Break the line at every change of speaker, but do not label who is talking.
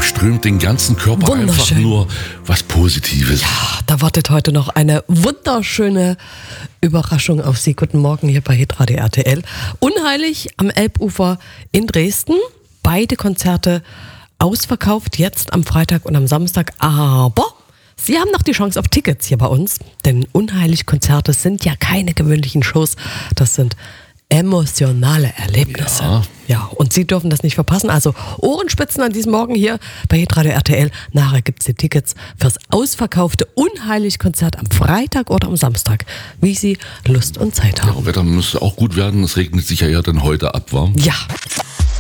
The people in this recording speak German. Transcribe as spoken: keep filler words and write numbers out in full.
durchströmt den ganzen Körper einfach nur was Positives.
Ja, da wartet heute noch eine wunderschöne Überraschung auf Sie. Guten Morgen hier bei Hitradio R T L. Unheilig am Elbufer in Dresden. Beide Konzerte ausverkauft, jetzt am Freitag und am Samstag. Aber Sie haben noch die Chance auf Tickets hier bei uns. Denn Unheilig-Konzerte sind ja keine gewöhnlichen Shows. Das sind emotionale Erlebnisse.
Ja.
ja, und Sie dürfen das nicht verpassen. Also Ohrenspitzen an diesem Morgen hier bei Hitradio R T L. Nachher gibt es die Tickets fürs ausverkaufte Unheilig-Konzert am Freitag oder am Samstag, wie Sie Lust und Zeit haben.
Ja, Wetter müsste auch gut werden. Es regnet sich ja, ja dann heute ab, wa?
Ja.